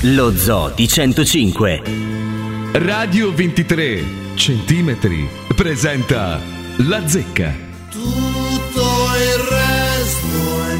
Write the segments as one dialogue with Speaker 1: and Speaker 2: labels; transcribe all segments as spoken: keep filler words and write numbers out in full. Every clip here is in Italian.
Speaker 1: Lo Zoo di centocinque.
Speaker 2: Radio ventitré centimetri presenta La Zecca.
Speaker 3: Tutto il resto è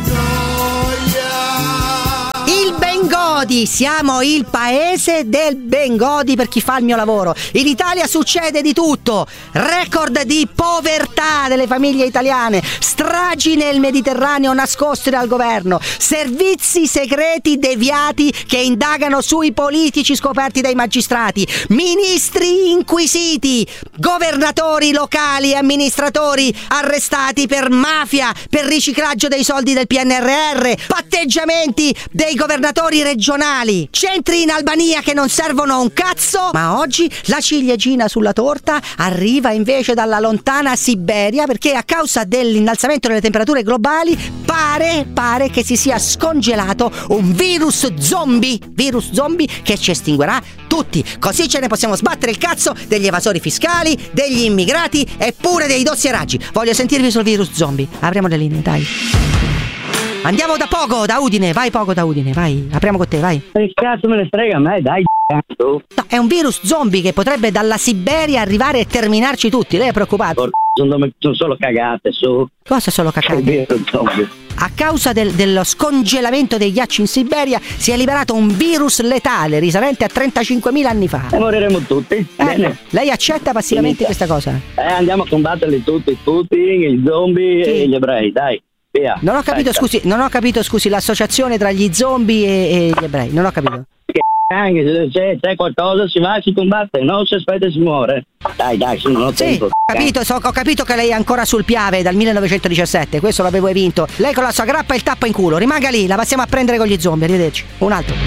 Speaker 3: noia.
Speaker 4: Il Bengodi, siamo il paese del Bengodi per chi fa il mio lavoro. In Italia succede di tutto: record di povertà delle famiglie italiane, stragi nel Mediterraneo nascosti dal governo, servizi segreti deviati che indagano sui politici scoperti dai magistrati, ministri inquisiti, governatori locali e amministratori arrestati per mafia, per riciclaggio dei soldi del P N R R, patteggiamenti dei governatori regionali, centri in Albania che non servono a un cazzo. Ma oggi la ciliegina sulla torta arriva invece dalla lontana Siberia, perché a causa dell'innalzamento delle temperature globali pare, pare che si sia scongelato un virus zombie, virus zombie che ci estinguerà tutti. Così ce ne possiamo sbattere il cazzo degli evasori fiscali, degli immigrati e pure dei dossieraggi. Voglio sentirvi sul virus zombie. Apriamo le linee, dai. Andiamo da Pogo, da Udine, vai Pogo da Udine, vai, apriamo con te, vai.
Speaker 5: Che cazzo me ne frega a me, dai cazzo.
Speaker 4: No, è un virus zombie che potrebbe dalla Siberia arrivare e terminarci tutti, lei è preoccupato?
Speaker 5: Porca, sono, sono solo cagate, su.
Speaker 4: Cosa solo cacate? A causa del, dello scongelamento dei ghiacci in Siberia si è liberato un virus letale risalente a trentacinquemila anni fa.
Speaker 5: E moriremo tutti,
Speaker 4: eh,
Speaker 5: bene.
Speaker 4: Lei accetta passivamente
Speaker 5: Finita.
Speaker 4: questa cosa?
Speaker 5: Eh, andiamo a combatterli tutti, tutti, i zombie
Speaker 4: Sì.
Speaker 5: e gli ebrei, dai. Via.
Speaker 4: Non ho capito,
Speaker 5: Aspetta.
Speaker 4: scusi, non ho capito, scusi, l'associazione tra gli zombie e, e gli ebrei, non ho capito.
Speaker 5: Che anche se c'è, c'è qualcosa si va, si combatte, non si aspetta e si muore. Dai, dai, se non ho
Speaker 4: Sì,
Speaker 5: tempo.
Speaker 4: ho capito, so, ho capito che lei è ancora sul Piave dal millenovecentodiciassette, questo l'avevo vinto. Lei con la sua grappa e il tappo in culo, rimanga lì, la passiamo a prendere con gli zombie, arrivederci. Un altro.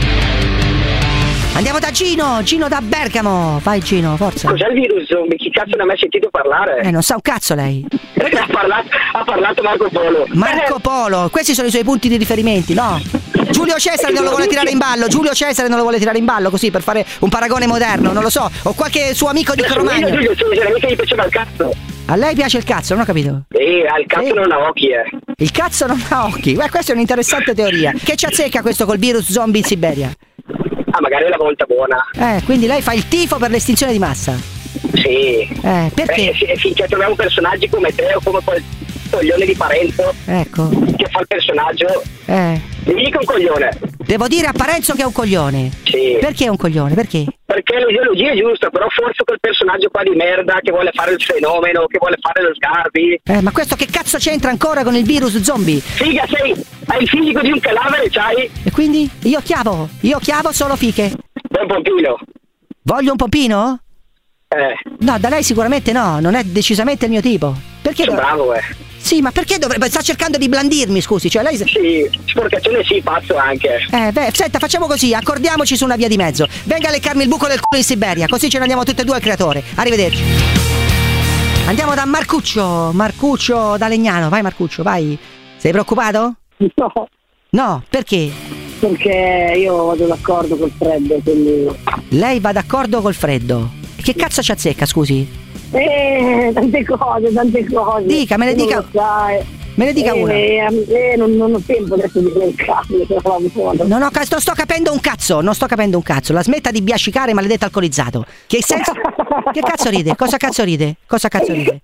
Speaker 4: Andiamo da Gino, Gino da Bergamo, vai Gino, forza.
Speaker 6: Cos'è il virus zombie? Chi cazzo ne ha mai sentito parlare?
Speaker 4: Eh, non sa un cazzo lei.
Speaker 6: ha, parlato, ha parlato Marco Polo.
Speaker 4: Marco
Speaker 6: Eh,
Speaker 4: Polo, questi sono i suoi punti di riferimento, no? Giulio Cesare non lo vuole tirare in ballo, Giulio Cesare non lo vuole tirare in ballo così per fare un paragone moderno, non lo so. O qualche suo amico di
Speaker 6: adesso io
Speaker 4: Cromagno.
Speaker 6: Giulio Cesare, mica gli piaceva il cazzo.
Speaker 4: A lei piace il cazzo, non ho capito.
Speaker 6: Eh, il cazzo
Speaker 4: Sì.
Speaker 6: non ha occhi, eh.
Speaker 4: Il cazzo non ha occhi. Beh, questa è un'interessante teoria. Che ci azzecca questo col virus zombie in Siberia?
Speaker 6: Ah, magari è la volta buona.
Speaker 4: Eh, quindi lei fa il tifo per l'estinzione di massa.
Speaker 6: Sì.
Speaker 4: Eh, perché?
Speaker 6: Eh, sì, finché troviamo personaggi come te o come quel coglione di Parenzo
Speaker 4: Ecco.
Speaker 6: che fa il personaggio.
Speaker 4: Eh.
Speaker 6: Mi dica un coglione.
Speaker 4: Devo dire a Parenzo che è un coglione.
Speaker 6: Sì.
Speaker 4: Perché è un coglione? Perché?
Speaker 6: Perché l'ideologia è giusta, però forse quel personaggio qua di merda che vuole fare il fenomeno, che vuole fare lo Sgarbi.
Speaker 4: Eh, ma questo che cazzo c'entra ancora con il virus zombie?
Speaker 6: Figa, sei, hai il fisico di un cadavere, c'hai?
Speaker 4: E quindi? Io chiavo, io chiavo solo fiche.
Speaker 6: Sei un pompino.
Speaker 4: Voglio un pompino?
Speaker 6: Eh,
Speaker 4: No, da lei sicuramente no, non è decisamente il mio tipo. Perché?
Speaker 6: sono
Speaker 4: dov-
Speaker 6: bravo, eh.
Speaker 4: Sì, ma perché dovrebbe... Sta cercando di blandirmi, scusi, cioè lei...
Speaker 6: Sì, sporcazione sì, pazzo anche.
Speaker 4: Eh, beh, senta, facciamo così, accordiamoci su una via di mezzo. Venga a leccarmi il buco del culo in Siberia, così ce ne andiamo tutte e due al creatore. Arrivederci. Andiamo da Marcuccio, Marcuccio da Legnano, vai Marcuccio, vai. Sei preoccupato?
Speaker 7: No,
Speaker 4: No, perché?
Speaker 7: perché io vado d'accordo col freddo, quindi...
Speaker 4: Lei va d'accordo col freddo. Che cazzo ci azzecca, scusi?
Speaker 7: Eh, tante cose, tante cose.
Speaker 4: Dica, me ne
Speaker 7: Tu non
Speaker 4: dica-
Speaker 7: lo sai.
Speaker 4: Me ne dica
Speaker 7: eh,
Speaker 4: una.
Speaker 7: Eh, eh, non, non ho tempo adesso di cercarle, però la foto.
Speaker 4: Non, ho, ca- non sto capendo un cazzo, non sto capendo un cazzo. La smetta di biascicare, maledetto alcolizzato. Che senso? Che cazzo ride? Cosa cazzo ride? Cosa cazzo ride?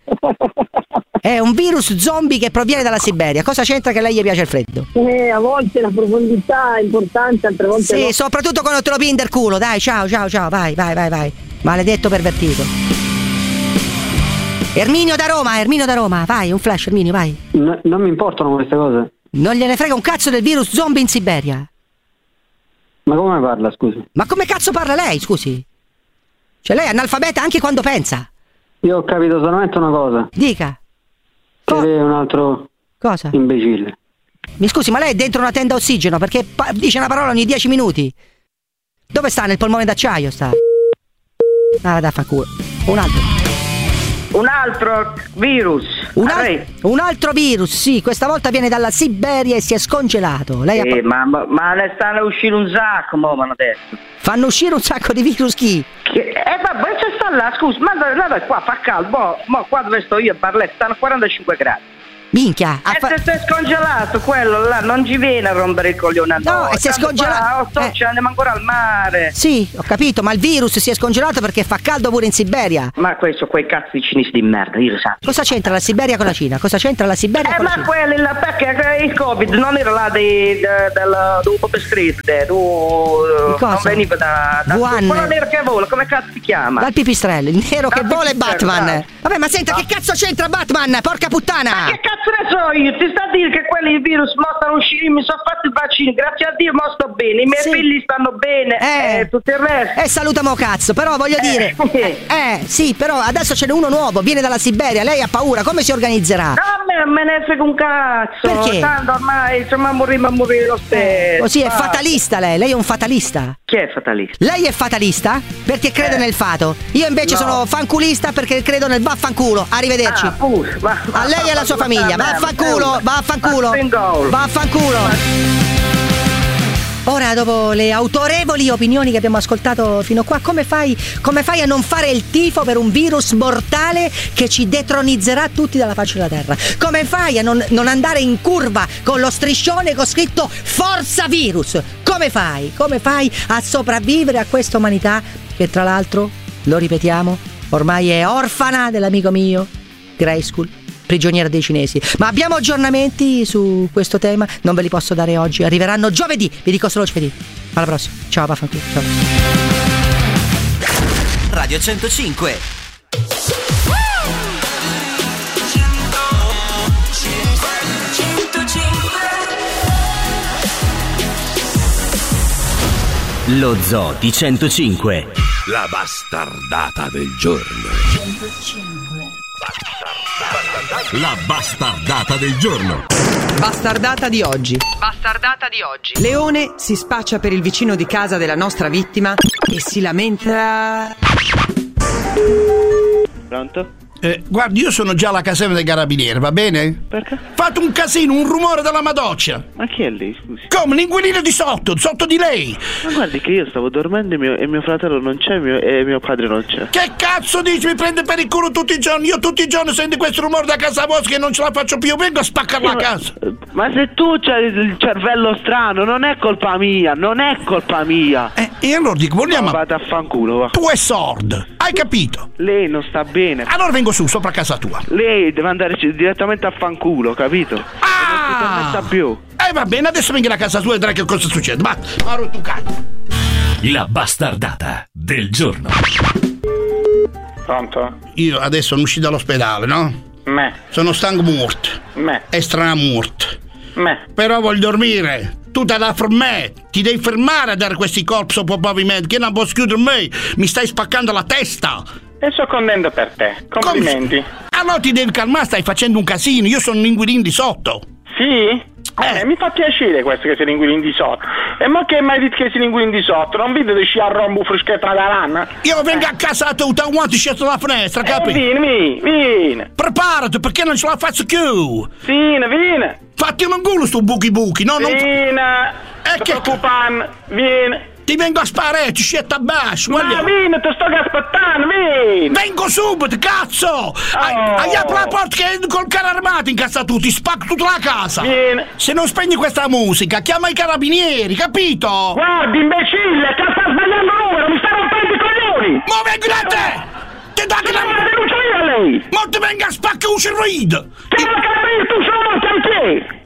Speaker 4: È un virus zombie che proviene dalla Siberia. Cosa c'entra che a lei gli piace il freddo?
Speaker 7: Eh, a volte la profondità è importante, altre volte
Speaker 4: Sì,
Speaker 7: no.
Speaker 4: soprattutto quando te lo pinder culo. Dai, ciao, ciao, ciao, vai, vai, vai, vai. Maledetto pervertito. Erminio da Roma, Erminio da Roma, vai, un flash, Erminio, vai.
Speaker 5: No, non mi importano queste cose.
Speaker 4: Non gliene frega un cazzo del virus zombie in Siberia.
Speaker 5: Ma come parla, scusi?
Speaker 4: Ma come cazzo parla lei, scusi? Cioè lei è analfabeta anche quando pensa.
Speaker 5: Io ho capito solamente una cosa.
Speaker 4: Dica.
Speaker 5: Che
Speaker 4: Co-
Speaker 5: lei è un altro
Speaker 4: cosa?
Speaker 5: imbecille.
Speaker 4: Mi scusi, ma lei è dentro una tenda a ossigeno perché pa- dice una parola ogni dieci minuti. Dove sta? Nel polmone d'acciaio sta. Ah, da fa culo. Un altro.
Speaker 8: Un altro virus.
Speaker 4: Un, al-
Speaker 8: Arre-
Speaker 4: un altro virus, sì, questa volta viene dalla Siberia e si è scongelato. Lei ha
Speaker 8: Eh,
Speaker 4: pa-
Speaker 8: ma, ma, ma ne stanno uscendo un sacco, mo, mi hanno detto.
Speaker 4: Fanno uscire un sacco di virus chi?
Speaker 8: Che, eh vabbè, c'è sta là, scusa, ma guarda qua fa caldo, mo, mo qua dove sto io a Barletta stanno quarantacinque gradi.
Speaker 4: Minchia.
Speaker 8: E fa... se sei scongelato, quello là non ci viene a rompere il coglione a noi.
Speaker 4: No, e si è scongelato.
Speaker 8: Qua, oh, so, eh. andiamo ancora al mare.
Speaker 4: Sì, ho capito, ma il virus si è scongelato perché fa caldo pure in Siberia.
Speaker 8: Ma questo, quei cazzo di cinisti di merda, io lo so.
Speaker 4: Cosa c'entra la Siberia con la Cina? Cosa c'entra la Siberia
Speaker 8: eh,
Speaker 4: con la
Speaker 8: Cina?
Speaker 4: Eh,
Speaker 8: ma quelli là, perché il Covid non era là di, de, del Duopo Street, tu non veniva da, da
Speaker 4: Wuhan.
Speaker 8: quello nero che vola, come cazzo si chiama?
Speaker 4: Dal pipistrello, il nero che vola è Batman.
Speaker 8: Dai.
Speaker 4: Vabbè, ma senta,
Speaker 8: no.
Speaker 4: che cazzo c'entra Batman? Porca puttana!
Speaker 8: Ma che cazzo ne so io? Ti sta a dire che quelli il virus mo stanno uscendo, mi sono fatto il vaccino, grazie a Dio mo sto bene, i miei
Speaker 4: sì.
Speaker 8: figli stanno bene
Speaker 4: eh.
Speaker 8: e tutto il resto.
Speaker 4: Eh, salutamo cazzo, però voglio
Speaker 8: eh.
Speaker 4: dire. Eh, sì, però adesso ce n'è uno nuovo, viene dalla Siberia, lei ha paura, come si organizzerà?
Speaker 8: No, a me, me ne frega un cazzo.
Speaker 4: Perché?
Speaker 8: Tanto ormai insomma morire, morire lo stesso.
Speaker 4: Così è fatalista lei, lei è un fatalista.
Speaker 8: Chi è fatalista?
Speaker 4: Lei è fatalista perché crede eh. nel fato. Io invece no. sono fanculista perché credo nel vaffanculo. Arrivederci.
Speaker 8: Ah, pur, va, va,
Speaker 4: a lei e alla sua famiglia. Vaffanculo, vaffanculo. Vaffanculo. Ora, dopo le autorevoli opinioni che abbiamo ascoltato fino qua, come fai, come fai a non fare il tifo per un virus mortale che ci detronizzerà tutti dalla faccia della terra? Come fai a non, non andare in curva con lo striscione con scritto Forza Virus? Come fai? Come fai a sopravvivere a questa umanità che, tra l'altro, lo ripetiamo, ormai è orfana dell'amico mio Grayskull, prigioniera dei cinesi. Ma abbiamo aggiornamenti su questo tema, non ve li posso dare oggi, arriveranno giovedì, vi dico solo giovedì. Alla prossima, ciao, vaffanculo, ciao.
Speaker 1: Radio centocinque. Lo Zoo di centocinque.
Speaker 2: La bastardata del giorno.
Speaker 9: centocinque.
Speaker 2: La bastardata del giorno.
Speaker 10: Bastardata di oggi.
Speaker 9: Bastardata di oggi.
Speaker 10: Leone si spaccia per il vicino di casa della nostra vittima e si lamenta.
Speaker 11: Pronto?
Speaker 12: Eh, guardi, io sono già alla caserma dei carabinieri, va bene?
Speaker 11: Perché?
Speaker 12: Fate un casino, un rumore della madoccia.
Speaker 11: Ma chi è lei, scusi?
Speaker 12: Come? L'inquilino di sotto, sotto di lei.
Speaker 11: Ma guardi che io stavo dormendo e mio, e mio fratello non c'è mio, e mio padre non c'è.
Speaker 12: Che cazzo dici? Mi prende per il culo tutti i giorni. Io tutti i giorni sento questo rumore da casa vostra che non ce la faccio più. Vengo a spaccare la casa.
Speaker 11: Ma se tu c'hai il cervello strano, non è colpa mia, non è colpa mia.
Speaker 12: Eh, e allora dico, vogliamo...
Speaker 11: No, vada a fanculo, va.
Speaker 12: Tu è sordo, hai capito?
Speaker 11: Lei non sta bene.
Speaker 12: Allora vengo su, sopra casa tua.
Speaker 11: Lei deve andare direttamente a fanculo, capito?
Speaker 12: Ah!
Speaker 11: Non si permetta più.
Speaker 12: Eh va bene, adesso vengi a casa tua e vedrai che cosa succede. Ma, ma tu cazzo.
Speaker 2: La bastardata del giorno.
Speaker 13: Pronto?
Speaker 12: Io adesso sono uscito dall'ospedale, no?
Speaker 13: Me.
Speaker 12: Sono stanco morto.
Speaker 13: Me.
Speaker 12: E strano morto.
Speaker 13: Me.
Speaker 12: Però voglio dormire. Tu te la fermare. Ti devi fermare a dare questi colpi sopra pavimento. Che non posso chiudere me. Mi stai spaccando la testa.
Speaker 13: E sono contento per te. Complimenti.
Speaker 12: Come? Allora ti devi calmare, stai facendo un casino. Io sono l'inquilino di sotto.
Speaker 13: Sì? Eh, eh, mi fa piacere questo che sei l'inquilino di sotto. E mo che mai detto che sei l'inquilino di sotto? Non vedo di sciare rombo freschetta da lana?
Speaker 12: Io vengo a casa tu, da quanto sceso dalla finestra,
Speaker 13: eh,
Speaker 12: capi?
Speaker 13: Vieni, vieni, vieni.
Speaker 12: Preparati perché non ce la faccio più.
Speaker 13: Vieni, vieni.
Speaker 12: Fatti un culo sto buchi buchi, no?
Speaker 13: Vieni.
Speaker 12: Non...
Speaker 13: Eh, che preoccupante. Vieni.
Speaker 12: Ti vengo a sparare, ti scelta a basso.
Speaker 13: Ma vieni, ti sto aspettando, vieni.
Speaker 12: Vengo subito, cazzo. Oh. Hai apri la porta che col carro armato in casa tu, ti spacco tutta la casa.
Speaker 13: Vieni.
Speaker 12: Se non spegni questa musica, chiama i carabinieri, capito?
Speaker 13: Guardi, imbecille, che sta sbagliando il numero, mi sta rompendo i coglioni.
Speaker 12: Ma vengo da te. Ti dà che la...
Speaker 13: Ma denuncio io a lei.
Speaker 12: Ma ti venga a spaccare un cervello.
Speaker 13: Che non capire, tu sono cantiere.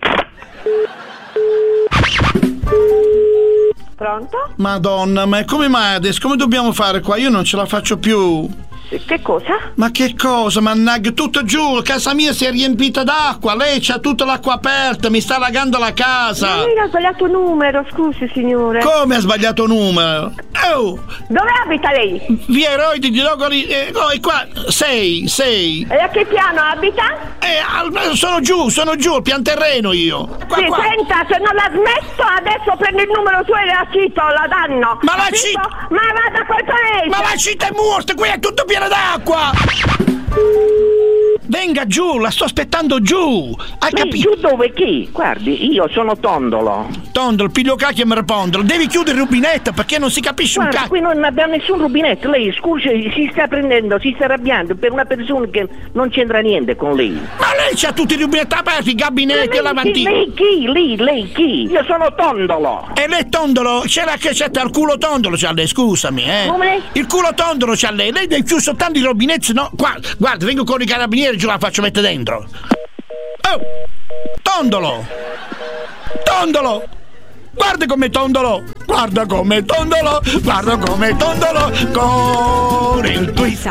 Speaker 14: Pronto?
Speaker 12: Madonna, ma come mai adesso? Come dobbiamo fare qua? Io non ce la faccio più.
Speaker 14: Che cosa?
Speaker 12: Ma che cosa? Mannaggia, tutto giù, casa mia si è riempita d'acqua, lei c'ha tutta l'acqua aperta, mi sta allagando la casa.
Speaker 14: Ma lei ha sbagliato numero, scusi signore.
Speaker 12: Come ha sbagliato numero? Oh!
Speaker 14: Dove abita lei?
Speaker 12: Via Eroi di Logori, eh, oh, è qua, sei, sei.
Speaker 14: E a che piano abita?
Speaker 12: Eh, sono giù, sono giù, al pian terreno io. Qua,
Speaker 14: sì,
Speaker 12: qua.
Speaker 14: senta, se non l'ha smesso adesso prendo il numero suo e la cito, la danno.
Speaker 12: Ma la cito?
Speaker 14: Ma vada a quel paese.
Speaker 12: Ma la cita è morta, qui è tutto pieno d'acqua! Venga giù, la sto aspettando giù. Hai capito?
Speaker 15: Giù dove chi? Guardi, io sono Tondolo.
Speaker 12: Tondolo, piglio cacchio e mi ripondolo. Devi chiudere il rubinetto perché non si capisce
Speaker 15: Guarda,
Speaker 12: un cacchio.
Speaker 15: qui non abbiamo nessun rubinetto. Lei, scusi, si sta prendendo, si sta arrabbiando per una persona che non c'entra niente con lei.
Speaker 12: Ma lei c'ha tutti i rubinetti aperti, i gabinetti e lavandini.
Speaker 15: Lei chi? Lei, lei chi? Io sono Tondolo.
Speaker 12: E lei Tondolo? C'era che c'è il culo tondolo c'ha lei, scusami, eh.
Speaker 15: Come?
Speaker 12: Il culo tondolo c'ha lei. Lei deve chiudere soltanto i rubinetti, no? Guarda, guarda, vengo con i carabinieri e giù la faccio mettere dentro. Oh! Tondolo! Tondolo! Guarda come Tondolo! Guarda come Tondolo! Guarda come Tondolo! Con il twist!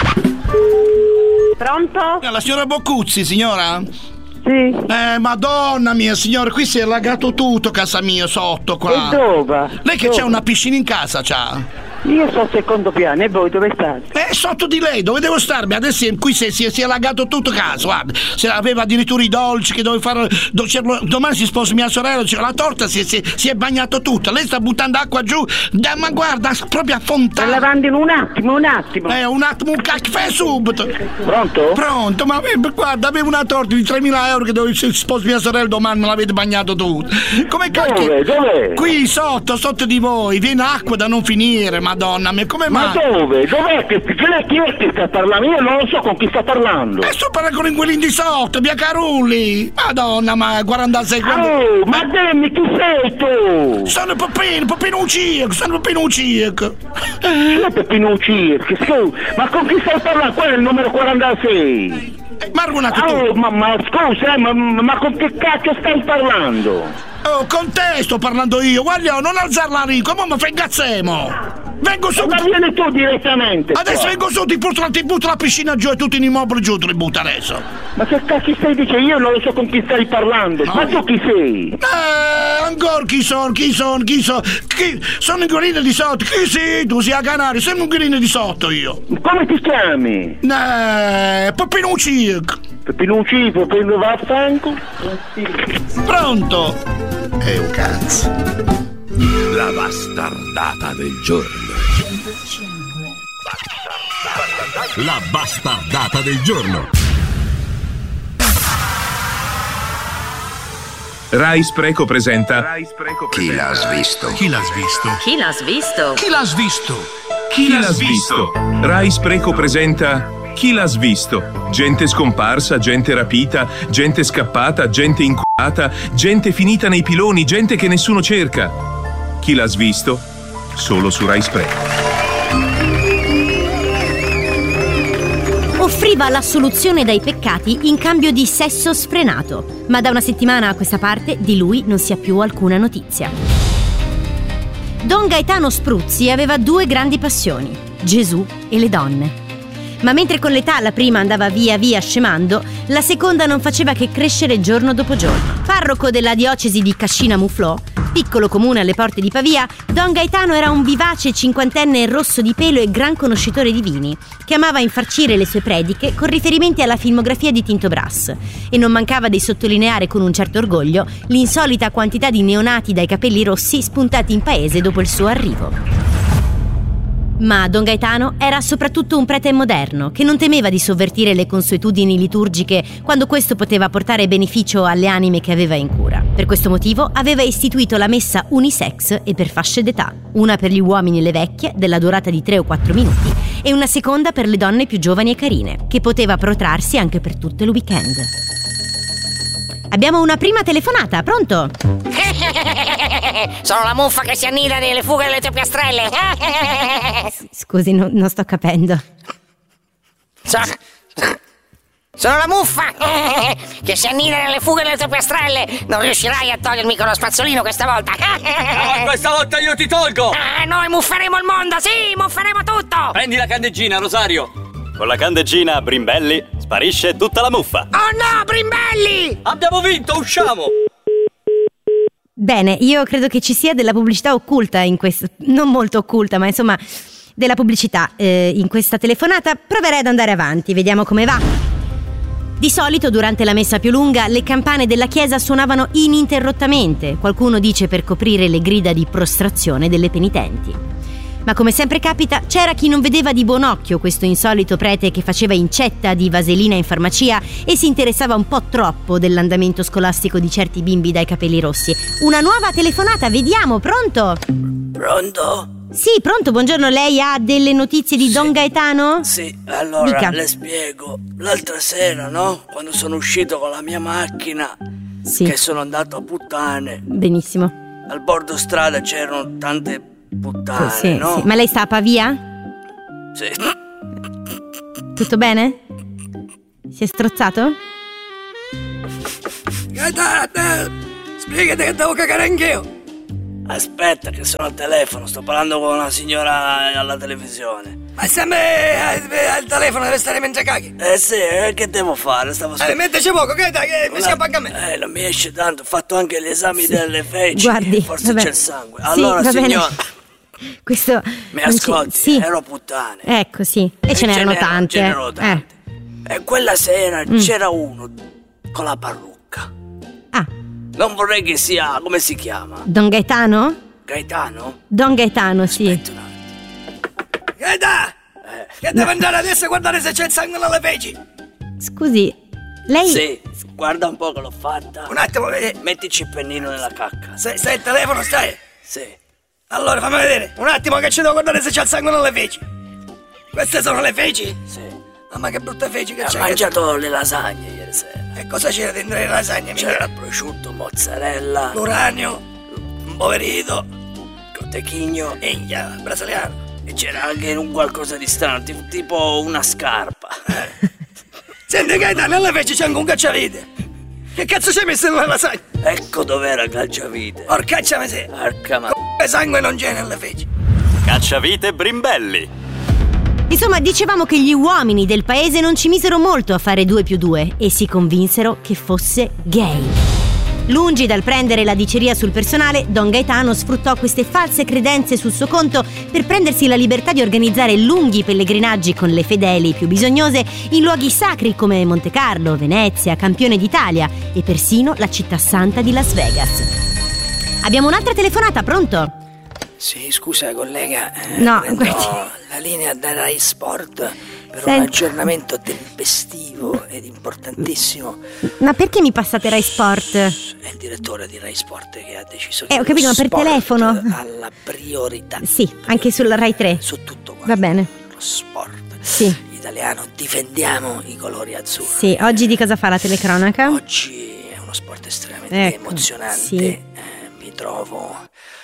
Speaker 15: Pronto?
Speaker 12: La signora Boccuzzi, signora?
Speaker 15: Sì.
Speaker 12: Eh, madonna mia, signora, qui si è allagato tutto casa mia sotto qua.
Speaker 15: E dove?
Speaker 12: Lei che
Speaker 15: dove?
Speaker 12: c'ha una piscina in casa, c'ha?
Speaker 15: Io sto al secondo piano e voi dove state?
Speaker 12: Eh, sotto di lei, dove devo starmi? Adesso qui si, si, si è allagato tutto casa, guarda. Se aveva addirittura i dolci che dovevo fare. Do, domani si sposa mia sorella, c'era la torta, si, si, si è bagnato tutto. Lei sta buttando acqua giù, da, ma guarda, proprio a fontana.
Speaker 15: Sta lavando in un attimo, un attimo.
Speaker 12: Eh, un attimo, un caffè subito.
Speaker 15: Pronto?
Speaker 12: Pronto, ma eh, guarda, avevo una torta di tremila euro che dovevo si sposa mia sorella, domani me l'avete bagnato tutto. Come cacchio?
Speaker 15: Dove? Dove?
Speaker 12: Qui sotto, sotto di voi, viene acqua da non finire, madonna mia, come
Speaker 15: Ma dove? Dov'è che, che lei chi è che sta parlando? Io non lo so con chi sta parlando.
Speaker 12: E sto parlando con quelli di sotto, via Carulli. Madonna, ma quarantasei quaranta...
Speaker 15: Oh, ma dimmi chi sei tu?
Speaker 12: Sono Peppino, Peppino Ucirco, sono Peppino Ucirco.
Speaker 15: Chi è Peppino Ucirco? Scusa, ma con chi stai parlando? Qual è il numero quarantasei?
Speaker 12: Ma guardate tu.
Speaker 15: Oh, ma, ma scusa, eh, ma, ma con che cacchio stai parlando?
Speaker 12: Oh, con te sto parlando io, guarda, non alzarla lì, come mi fregazzemo? Vengo su.
Speaker 15: Ma vieni tu direttamente.
Speaker 12: Adesso
Speaker 15: qua.
Speaker 12: vengo su, ti butto, ti butto la piscina giù e tutti gli immobili giù, te li butto adesso.
Speaker 15: Ma che cacchio stai dicendo? Io non lo so con chi stai parlando. No. Ma tu chi sei?
Speaker 12: Eh, ancora chi sono, chi sono, chi sono? Chi? Sono in gurina di sotto, chi sei? Tu sei a Canario, sei un gurina di sotto io.
Speaker 15: Come ti chiami?
Speaker 12: Eh, Peppino Ucirco.
Speaker 15: Peppino Ucirco, prendo vaffanculo.
Speaker 12: Pronto?
Speaker 2: È un cazzo. La bastardata del giorno. La bastardata del giorno.
Speaker 16: Rai Spreco presenta
Speaker 17: Chi l'ha svisto?
Speaker 16: Chi l'ha svisto?
Speaker 9: Chi l'ha svisto?
Speaker 16: Chi l'ha svisto? Chi l'ha svisto? Rai Spreco presenta Chi l'ha svisto? Gente scomparsa, gente rapita, gente scappata, gente inculata, gente finita nei piloni, gente che nessuno cerca. Chi l'ha svisto? Solo su Rai Spreco.
Speaker 18: Offriva la soluzione dai peccati in cambio di sesso sfrenato, ma da una settimana a questa parte di lui non si ha più alcuna notizia. Don Gaetano Spruzzi aveva due grandi passioni, Gesù e le donne. Ma mentre con l'età la prima andava via via scemando, la seconda non faceva che crescere giorno dopo giorno. Parroco della diocesi di Cascina Muflò, piccolo comune alle porte di Pavia, Don Gaetano era un vivace cinquantenne rosso di pelo e gran conoscitore di vini, che amava infarcire le sue prediche con riferimenti alla filmografia di Tinto Brass, e non mancava di sottolineare con un certo orgoglio l'insolita quantità di neonati dai capelli rossi spuntati in paese dopo il suo arrivo. Ma Don Gaetano era soprattutto un prete moderno che non temeva di sovvertire le consuetudini liturgiche quando questo poteva portare beneficio alle anime che aveva in cura. Per questo motivo aveva istituito la messa unisex e per fasce d'età, una per gli uomini e le vecchie della durata di tre o quattro minuti e una seconda per le donne più giovani e carine, che poteva protrarsi anche per tutto il weekend. Abbiamo una prima telefonata, pronto?
Speaker 19: Sono la muffa che si annida nelle fughe delle tue piastrelle.
Speaker 18: Scusi, no, non sto capendo.
Speaker 19: So, sono la muffa che si annida nelle fughe delle tue piastrelle. Non riuscirai a togliermi con lo spazzolino questa volta.
Speaker 20: No, questa volta io ti tolgo.
Speaker 19: Ah, noi mufferemo il mondo, sì, mufferemo tutto.
Speaker 20: Prendi la candeggina, Rosario. Con la candeggina Brimbelli sparisce tutta la muffa.
Speaker 19: Oh no, Brimbelli!
Speaker 20: Abbiamo vinto, usciamo!
Speaker 18: Bene, io credo che ci sia della pubblicità occulta in questo, non molto occulta, ma insomma della pubblicità eh, in questa telefonata. Proverei ad andare avanti, vediamo come va. Di solito durante la messa più lunga le campane della chiesa suonavano ininterrottamente, qualcuno dice per coprire le grida di prostrazione delle penitenti. Ma come sempre capita, c'era chi non vedeva di buon occhio questo insolito prete che faceva incetta di vaselina in farmacia e si interessava un po' troppo dell'andamento scolastico di certi bimbi dai capelli rossi. Una nuova telefonata, vediamo, pronto?
Speaker 21: Pronto?
Speaker 18: Sì, pronto, buongiorno, lei ha delle notizie di sì. Don Gaetano?
Speaker 21: Sì, allora
Speaker 18: Dica.
Speaker 21: Le spiego. L'altra sera, no? Quando sono uscito con la mia macchina,
Speaker 18: sì.
Speaker 21: che sono andato a puttane.
Speaker 18: Benissimo.
Speaker 21: Al bordo strada c'erano tante puttane,
Speaker 18: sì,
Speaker 21: no?
Speaker 18: Sì. Ma lei sta a Pavia?
Speaker 21: Sì.
Speaker 18: Tutto bene? Si è strozzato?
Speaker 21: Gaetano, spiegati che devo cagare anch'io. Aspetta che sono al telefono, sto parlando con una signora alla televisione. Ma sempre al telefono deve stare mentre caghi? Eh sì, eh, che devo fare? Stavo
Speaker 22: Eh, metteci poco, che dai, che mi si appagga a me.
Speaker 21: Eh, non mi esce tanto, ho fatto anche gli esami sì. delle feci.
Speaker 18: Guardi,
Speaker 21: forse
Speaker 18: vabbè.
Speaker 21: c'è il sangue.
Speaker 18: Sì,
Speaker 21: allora,
Speaker 18: va
Speaker 21: signora,
Speaker 18: bene. Questo
Speaker 21: mi ascolti?
Speaker 18: Sì.
Speaker 21: Ero puttane.
Speaker 18: Ecco, sì. E, e ce n'erano
Speaker 21: ce
Speaker 18: tante.
Speaker 21: Ce n'erano tante. Eh. E quella sera
Speaker 18: Mm.
Speaker 21: c'era uno con la parrucca.
Speaker 18: Ah.
Speaker 21: Non vorrei che sia, come si chiama?
Speaker 18: Don Gaetano?
Speaker 21: Gaetano?
Speaker 18: Don Gaetano, sì.
Speaker 22: Gaetano! Eh. Che devo andare adesso a guardare se c'è il sangue nelle feci.
Speaker 18: Scusi, lei...
Speaker 21: Sì, guarda un po' che l'ho fatta.
Speaker 22: Un attimo, eh.
Speaker 21: Mettici il pennino nella cacca.
Speaker 22: Stai, stai al telefono, stai?
Speaker 21: Sì.
Speaker 22: Allora, fammi vedere. Un attimo che ci devo guardare se c'è il sangue nelle feci. Queste sono le feci?
Speaker 21: Sì.
Speaker 22: Mamma che brutte feci che
Speaker 21: c'è. Ho mangiato che... le lasagne ieri sera.
Speaker 22: E cosa c'era dentro le lasagne?
Speaker 21: C'era prosciutto, mozzarella,
Speaker 22: l'uranio, un poverito,
Speaker 21: cotechigno
Speaker 22: e il brasiliano.
Speaker 21: E c'era anche un qualcosa di strano, tipo una scarpa.
Speaker 22: Eh. Senti Gaetano, nelle feci c'è anche un cacciavite. Che cazzo c'hai messo nella lasagna?
Speaker 21: Ecco dov'era il cacciavite.
Speaker 22: Orcaccia me se.
Speaker 21: Porca ma...
Speaker 22: Come sangue non c'è nelle feci.
Speaker 20: Cacciavite Brimbelli.
Speaker 18: Insomma, dicevamo che gli uomini del paese non ci misero molto a fare due più due e si convinsero che fosse gay. Lungi dal prendere la diceria sul personale, Don Gaetano sfruttò queste false credenze sul suo conto per prendersi la libertà di organizzare lunghi pellegrinaggi con le fedeli più bisognose in luoghi sacri come Monte Carlo, Venezia, Campione d'Italia e persino la città santa di Las Vegas. Abbiamo un'altra telefonata, pronto?
Speaker 21: Sì, scusa collega, eh,
Speaker 18: no,
Speaker 21: prendo
Speaker 18: guardi.
Speaker 21: la linea da Rai Sport per
Speaker 18: Senta.
Speaker 21: un aggiornamento tempestivo ed importantissimo.
Speaker 18: Ma perché mi passate Rai Sport?
Speaker 21: È il direttore di Rai Sport che ha deciso
Speaker 18: Eh, ho capito, ma per
Speaker 21: sport
Speaker 18: telefono?
Speaker 21: alla priorità.
Speaker 18: Sì, anche sulla Rai tre.
Speaker 21: Su tutto guarda.
Speaker 18: Va bene.
Speaker 21: Lo sport
Speaker 18: Sì.
Speaker 21: italiano, difendiamo i colori azzurri.
Speaker 18: Sì, oggi di cosa fa la telecronaca?
Speaker 21: Oggi è uno sport estremamente
Speaker 18: ecco,
Speaker 21: emozionante.
Speaker 18: Sì.
Speaker 21: Eh, mi trovo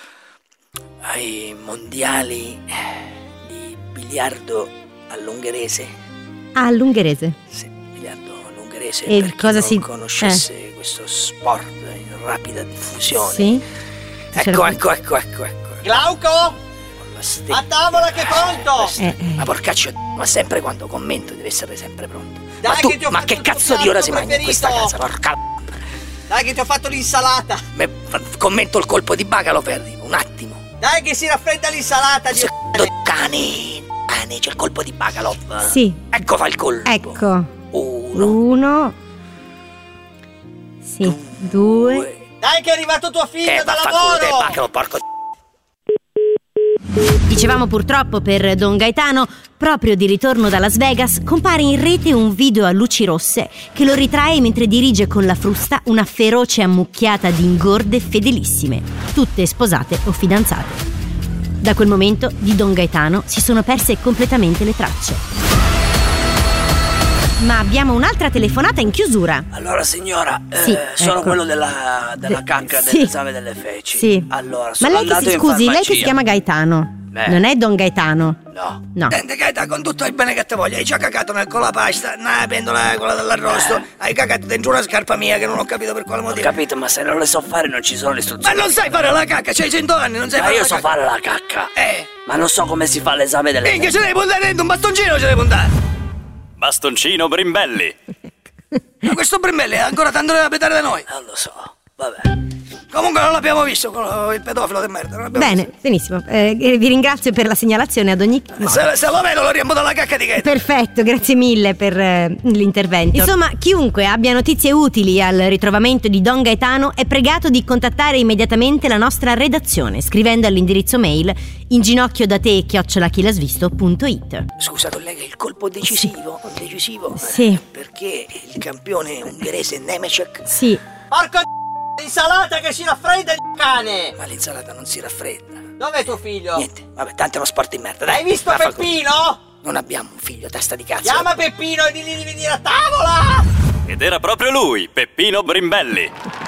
Speaker 21: ai mondiali di biliardo all'ungherese.
Speaker 18: Ah, all'ungherese.
Speaker 21: Sì, biliardo all'ungherese.
Speaker 18: E
Speaker 21: per
Speaker 18: cosa
Speaker 21: chi
Speaker 18: si...
Speaker 21: non conoscesse
Speaker 18: eh.
Speaker 21: questo sport in rapida diffusione.
Speaker 18: Sì.
Speaker 21: Ecco, ecco, ecco, ecco, ecco.
Speaker 22: Glauco? A tavola che è pronto!
Speaker 18: Eh, eh.
Speaker 21: Ma porcaccio, ma sempre quando commento deve essere sempre pronto.
Speaker 22: Dai,
Speaker 21: ma tu,
Speaker 22: che ti ho
Speaker 21: ma
Speaker 22: fatto
Speaker 21: che
Speaker 22: il tuo
Speaker 21: cazzo di ora si
Speaker 22: piatto
Speaker 21: mangia in questa
Speaker 22: preferito?
Speaker 21: casa? Porca...
Speaker 22: Dai che ti ho fatto l'insalata!
Speaker 21: Me, commento il colpo di bacalo per un attimo.
Speaker 22: Dai che si raffredda l'insalata, Dio.
Speaker 21: Cani, cani, c'è il colpo di bacalo.
Speaker 18: Sì.
Speaker 21: Ecco fa il colpo.
Speaker 18: Ecco.
Speaker 21: Uno.
Speaker 18: Uno. Sì. Due.
Speaker 22: Due. Dai che è arrivato tuo figlio
Speaker 21: eh,
Speaker 22: da
Speaker 21: lavoro!
Speaker 22: lavoro!
Speaker 21: Bacalo, porco.
Speaker 18: Dicevamo purtroppo per Don Gaetano, proprio di ritorno da Las Vegas, compare in rete un video a luci rosse che lo ritrae mentre dirige con la frusta una feroce ammucchiata di ingorde fedelissime, tutte sposate o fidanzate. Da quel momento di Don Gaetano si sono perse completamente le tracce. Ma abbiamo un'altra telefonata in chiusura.
Speaker 21: Allora signora,
Speaker 18: Sì,
Speaker 21: eh, sono
Speaker 18: ecco.
Speaker 21: quello della, della cacca
Speaker 18: sì.
Speaker 21: dell'esame delle feci.
Speaker 18: Sì.
Speaker 21: Allora,
Speaker 18: Ma
Speaker 21: sono
Speaker 18: lei che
Speaker 21: andato
Speaker 18: si
Speaker 21: in
Speaker 18: scusi, lei che
Speaker 21: farmacia.
Speaker 18: si chiama Gaetano?
Speaker 21: Eh.
Speaker 18: Non è Don Gaetano?
Speaker 21: No.
Speaker 18: No.
Speaker 22: Senti Gaetano, con tutto il bene che ti voglio, hai già cagato nel colapasta, nella pentola quella dell'arrosto,
Speaker 21: Eh.
Speaker 22: hai cagato dentro una scarpa mia che non ho capito per quale
Speaker 21: Ho
Speaker 22: motivo.
Speaker 21: capito, ma se non le so fare non ci sono le
Speaker 22: Ma
Speaker 21: istruzioni.
Speaker 22: non sai fare la cacca, c'hai cento anni, non sai
Speaker 21: Ma
Speaker 22: fare
Speaker 21: io
Speaker 22: la
Speaker 21: so
Speaker 22: cacca.
Speaker 21: fare la cacca.
Speaker 22: Eh.
Speaker 21: Ma non so come si fa l'esame delle
Speaker 22: Minchia,
Speaker 21: feci.
Speaker 22: ce devi puntare dentro un bastoncino, ce devi puntare.
Speaker 20: Bastoncino Brimbelli.
Speaker 22: Ma questo Brimbelli ha ancora tanto da petare da noi.
Speaker 21: Non lo so, vabbè.
Speaker 22: Comunque non l'abbiamo visto con il pedofilo di merda. Non l'abbiamo
Speaker 18: Bene, benissimo. Eh, vi ringrazio per la segnalazione ad ogni
Speaker 22: visto. Se, se lo vedo lo riempo dalla cacca di Gaeta.
Speaker 18: Perfetto, grazie mille per eh, l'intervento. Insomma, chiunque abbia notizie utili al ritrovamento di Don Gaetano è pregato di contattare immediatamente la nostra redazione scrivendo all'indirizzo mail inginocchiodate chiocciola chilasvisto punto it.
Speaker 22: Scusa collega, il colpo decisivo, sì. decisivo
Speaker 18: sì.
Speaker 22: perché il campione ungherese Nemecek.
Speaker 18: Sì.
Speaker 3: Porco l'insalata che si raffredda il cane!
Speaker 22: Ma l'insalata non si raffredda.
Speaker 3: Dov'è tuo figlio?
Speaker 22: Niente, vabbè, tanto è uno sport in merda. Dai,
Speaker 3: hai visto Peppino?
Speaker 22: Non abbiamo un figlio, testa di cazzo.
Speaker 3: Chiama Peppino e digli di venire a tavola!
Speaker 20: Ed era proprio lui, Peppino Brimbelli.